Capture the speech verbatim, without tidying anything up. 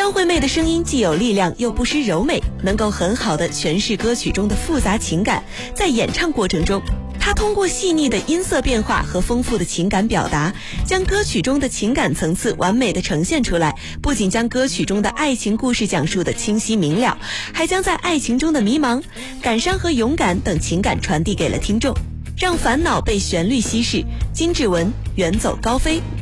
张惠妹的声音既有力量又不失柔美，能够很好地诠释歌曲中的复杂情感。在演唱过程中，她通过细腻的音色变化和丰富的情感表达，将歌曲中的情感层次完美地呈现出来。不仅将歌曲中的爱情故事讲述得清晰明了，还将在爱情中的迷茫、感伤和勇敢等情感传递给了听众，让烦恼被旋律稀释。金志文，远走高飞。